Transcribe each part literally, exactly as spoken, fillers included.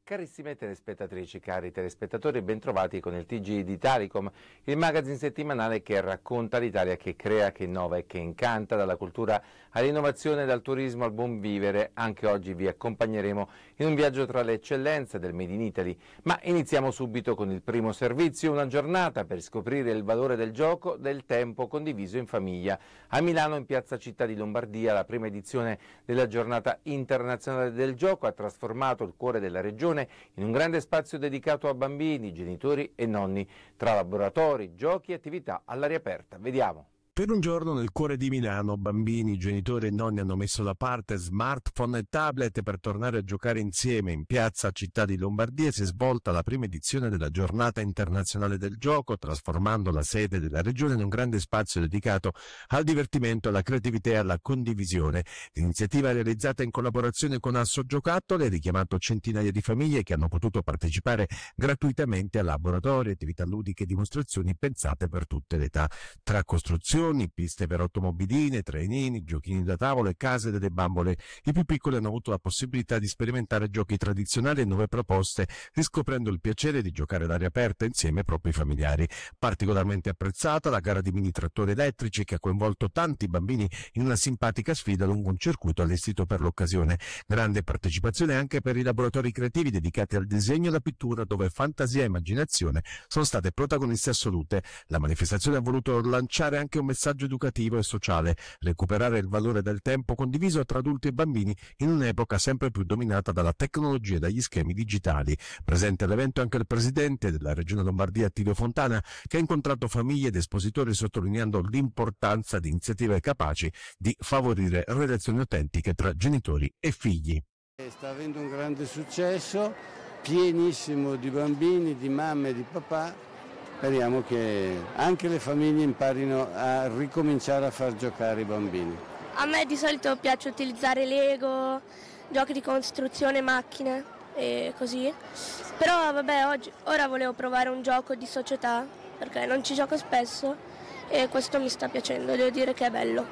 Carissime telespettatrici, cari telespettatori, bentrovati con il T G di Italicom, il magazine settimanale che racconta l'Italia, che crea, che innova e che incanta, dalla cultura all'innovazione, dal turismo al buon vivere. Anche oggi vi accompagneremo in un viaggio tra le eccellenze del Made in Italy, ma iniziamo subito con il primo servizio, una giornata per scoprire il valore del gioco, del tempo condiviso in famiglia. A Milano, in piazza Città di Lombardia, la prima edizione della giornata internazionale del gioco ha trasformato il cuore della regione in un grande spazio dedicato a bambini, genitori e nonni, tra laboratori, giochi e attività all'aria aperta. Vediamo. Per un giorno nel cuore di Milano, bambini, genitori e nonni hanno messo da parte smartphone e tablet per tornare a giocare insieme. In piazza Città di Lombardia si è svolta la prima edizione della Giornata Internazionale del Gioco, trasformando la sede della regione in un grande spazio dedicato al divertimento, alla creatività e alla condivisione. L'iniziativa realizzata in collaborazione con Asso Giocattoli ha richiamato centinaia di famiglie che hanno potuto partecipare gratuitamente a laboratori, attività ludiche e dimostrazioni pensate per tutte le età, tra costruzioni, piste per automobiline, trainini, giochini da tavolo e case delle bambole. I più piccoli hanno avuto la possibilità di sperimentare giochi tradizionali e nuove proposte, riscoprendo il piacere di giocare all'aria aperta insieme ai propri familiari. Particolarmente apprezzata la gara di mini trattori elettrici, che ha coinvolto tanti bambini in una simpatica sfida lungo un circuito allestito per l'occasione. Grande partecipazione anche per i laboratori creativi dedicati al disegno e alla pittura, dove fantasia e immaginazione sono state protagoniste assolute. La manifestazione ha voluto lanciare anche un messaggio educativo e sociale, recuperare il valore del tempo condiviso tra adulti e bambini in un'epoca sempre più dominata dalla tecnologia e dagli schemi digitali. Presente all'evento anche il presidente della Regione Lombardia, Attilio Fontana, che ha incontrato famiglie ed espositori sottolineando l'importanza di iniziative capaci di favorire relazioni autentiche tra genitori e figli. Sta avendo un grande successo, pienissimo di bambini, di mamme e di papà. Speriamo che anche le famiglie imparino a ricominciare a far giocare i bambini. A me di solito piace utilizzare Lego, giochi di costruzione, macchine e così. Però vabbè, oggi, ora volevo provare un gioco di società perché non ci gioco spesso e questo mi sta piacendo, devo dire che è bello.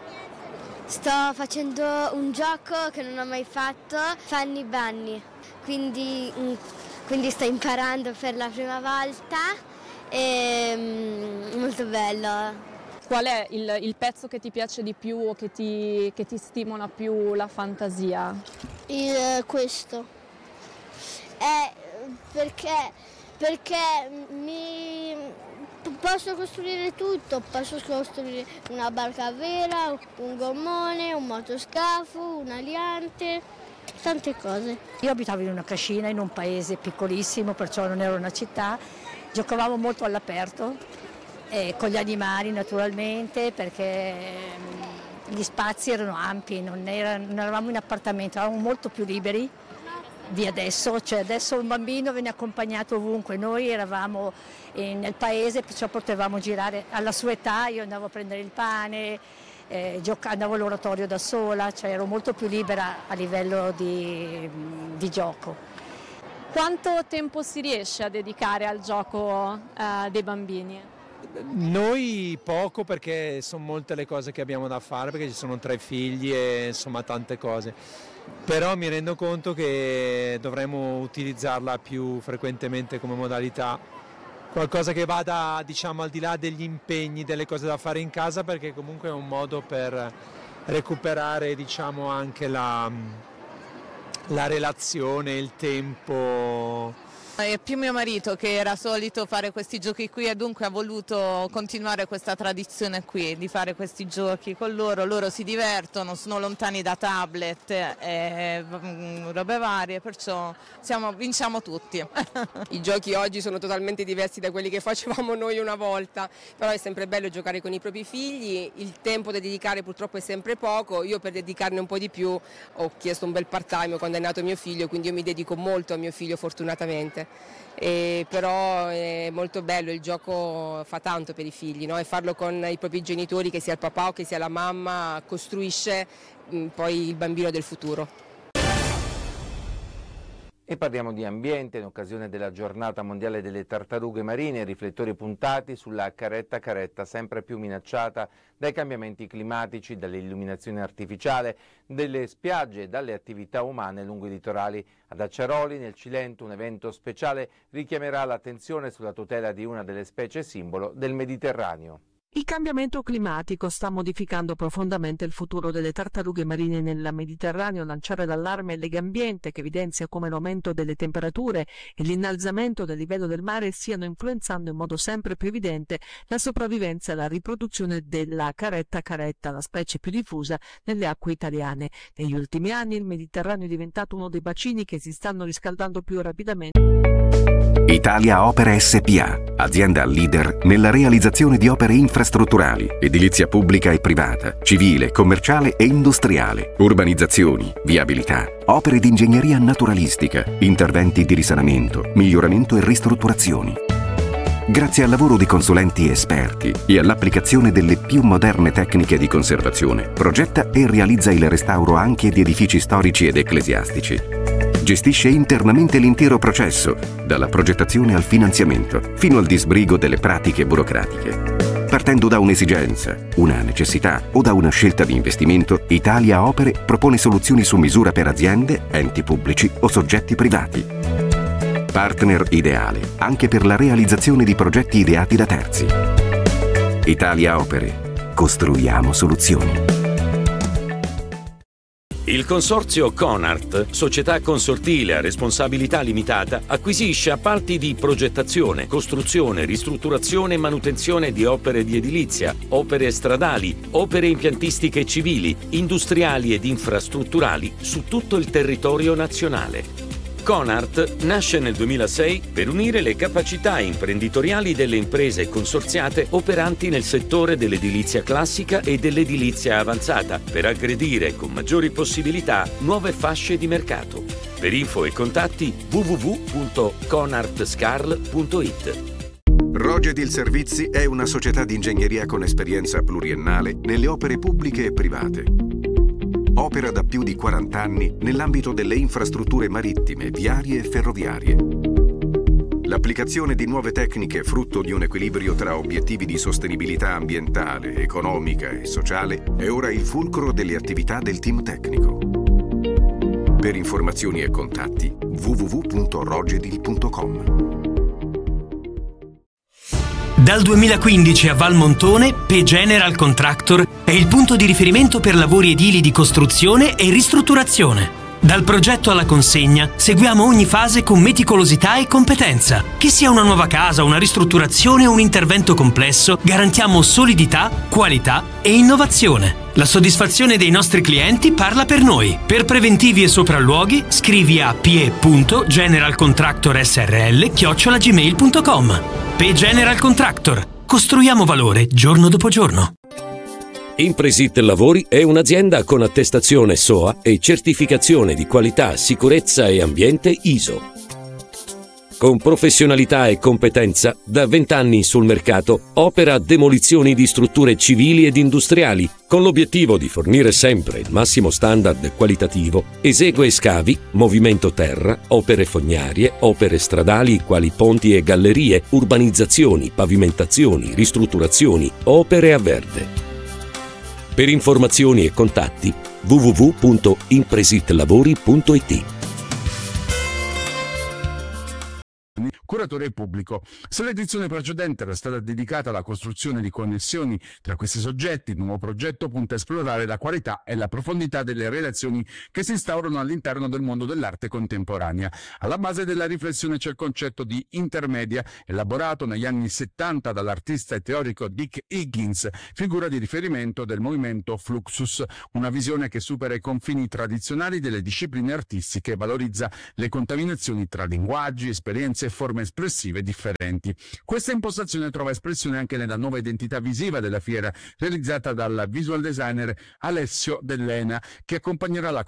Sto facendo un gioco che non ho mai fatto, Fanny Bunny, quindi, quindi sto imparando per la prima volta. È molto bello. Qual è il, il pezzo che ti piace di più o che ti, che ti stimola più la fantasia? Il, questo. È perché, perché mi posso costruire tutto, posso costruire una barca vera, un gommone, un motoscafo, un aliante, tante cose. Io abitavo in una cascina in un paese piccolissimo, perciò non ero una città. Giocavamo molto all'aperto, eh, con gli animali naturalmente, perché gli spazi erano ampi, non, era, non eravamo in appartamento, eravamo molto più liberi di adesso. Cioè adesso un bambino viene accompagnato ovunque, noi eravamo in, nel paese, perciò potevamo girare alla sua età, io andavo a prendere il pane, eh, gioca- andavo all'oratorio da sola, cioè ero molto più libera a livello di, di gioco. Quanto tempo si riesce a dedicare al gioco eh, dei bambini? Noi poco, perché sono molte le cose che abbiamo da fare, perché ci sono tre figli e insomma tante cose. Però mi rendo conto che dovremmo utilizzarla più frequentemente come modalità. Qualcosa che vada, diciamo, al di là degli impegni, delle cose da fare in casa, perché comunque è un modo per recuperare, diciamo, anche la... la relazione, il tempo. È più mio marito che era solito fare questi giochi qui e dunque ha voluto continuare questa tradizione qui di fare questi giochi con loro. Loro si divertono, sono lontani da tablet e robe varie, perciò siamo, vinciamo tutti. I giochi oggi sono totalmente diversi da quelli che facevamo noi una volta, però è sempre bello giocare con i propri figli. Il tempo da dedicare purtroppo è sempre poco. Io, per dedicarne un po' di più, ho chiesto un bel part time quando è nato mio figlio, quindi io mi dedico molto a mio figlio, fortunatamente. E però è molto bello, il gioco fa tanto per i figli, no? E farlo con i propri genitori, che sia il papà o che sia la mamma, costruisce mh, poi il bambino del futuro. E parliamo di ambiente in occasione della giornata mondiale delle tartarughe marine, riflettori puntati sulla caretta caretta sempre più minacciata dai cambiamenti climatici, dall'illuminazione artificiale delle spiagge e dalle attività umane lungo i litorali. Ad Acciaroli, nel Cilento, un evento speciale richiamerà l'attenzione sulla tutela di una delle specie simbolo del Mediterraneo. Il cambiamento climatico sta modificando profondamente il futuro delle tartarughe marine nel Mediterraneo. Lanciare l'allarme Legambiente, che evidenzia come l'aumento delle temperature e l'innalzamento del livello del mare stiano influenzando in modo sempre più evidente la sopravvivenza e la riproduzione della caretta caretta, la specie più diffusa nelle acque italiane. Negli ultimi anni il Mediterraneo è diventato uno dei bacini che si stanno riscaldando più rapidamente. Italia Opere S P A, azienda leader nella realizzazione di opere infrastrutturali, edilizia pubblica e privata, civile, commerciale e industriale, urbanizzazioni, viabilità, opere di ingegneria naturalistica, interventi di risanamento, miglioramento e ristrutturazioni. Grazie al lavoro di consulenti esperti e all'applicazione delle più moderne tecniche di conservazione, progetta e realizza il restauro anche di edifici storici ed ecclesiastici. Gestisce internamente l'intero processo, dalla progettazione al finanziamento, fino al disbrigo delle pratiche burocratiche. Partendo da un'esigenza, una necessità o da una scelta di investimento, Italia Opere propone soluzioni su misura per aziende, enti pubblici o soggetti privati. Partner ideale anche per la realizzazione di progetti ideati da terzi. Italia Opere. Costruiamo soluzioni. Il consorzio Conart, società consortile a responsabilità limitata, acquisisce appalti di progettazione, costruzione, ristrutturazione e manutenzione di opere di edilizia, opere stradali, opere impiantistiche civili, industriali ed infrastrutturali su tutto il territorio nazionale. Conart nasce nel duemilasei per unire le capacità imprenditoriali delle imprese consorziate operanti nel settore dell'edilizia classica e dell'edilizia avanzata, per aggredire con maggiori possibilità nuove fasce di mercato. Per info e contatti w w w punto conartscarl punto it. Rogedil Servizi è una società di ingegneria con esperienza pluriennale nelle opere pubbliche e private. Opera da più di quaranta anni nell'ambito delle infrastrutture marittime, viarie e ferroviarie. L'applicazione di nuove tecniche frutto di un equilibrio tra obiettivi di sostenibilità ambientale, economica e sociale è ora il fulcro delle attività del team tecnico. Per informazioni e contatti w w w punto rogedil punto com. Dal duemilaquindici a Valmontone, P General Contractor è il punto di riferimento per lavori edili di costruzione e ristrutturazione. Dal progetto alla consegna seguiamo ogni fase con meticolosità e competenza. Che sia una nuova casa, una ristrutturazione o un intervento complesso, garantiamo solidità, qualità e innovazione. La soddisfazione dei nostri clienti parla per noi. Per preventivi e sopralluoghi scrivi a p e punto generalcontractorsrl chiocciola gmail punto com. P General Contractor. Costruiamo valore giorno dopo giorno. Impresit Lavori è un'azienda con attestazione S O A e certificazione di qualità, sicurezza e ambiente I S O. Con professionalità e competenza, da vent'anni sul mercato, opera demolizioni di strutture civili ed industriali, con l'obiettivo di fornire sempre il massimo standard qualitativo. Esegue scavi, movimento terra, opere fognarie, opere stradali quali ponti e gallerie, urbanizzazioni, pavimentazioni, ristrutturazioni, opere a verde. Per informazioni e contatti w w w punto impresitlavori punto it. Curatore pubblico. Se l'edizione precedente era stata dedicata alla costruzione di connessioni tra questi soggetti, il nuovo progetto punta a esplorare la qualità e la profondità delle relazioni che si instaurano all'interno del mondo dell'arte contemporanea. Alla base della riflessione c'è il concetto di intermedia, elaborato negli anni settanta dall'artista e teorico Dick Higgins, figura di riferimento del movimento Fluxus, una visione che supera i confini tradizionali delle discipline artistiche e valorizza le contaminazioni tra linguaggi, esperienze e forme espressive differenti. Questa impostazione trova espressione anche nella nuova identità visiva della fiera, realizzata dal visual designer Alessio Dell'Ena, che accompagnerà la